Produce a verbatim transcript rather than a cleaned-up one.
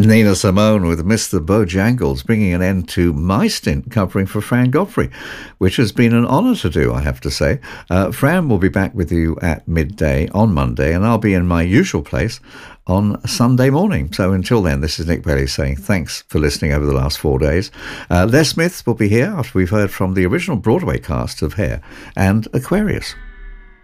Nina Simone with Mister Bojangles, bringing an end to my stint covering for Fran Godfrey, which has been an honour to do, I have to say. Uh, Fran will be back with you at midday on Monday, and I'll be in my usual place on Sunday morning. So until then, this is Nick Bailey saying thanks for listening over the last four days. Uh, Les Smith will be here after we've heard from the original Broadway cast of Hair and Aquarius.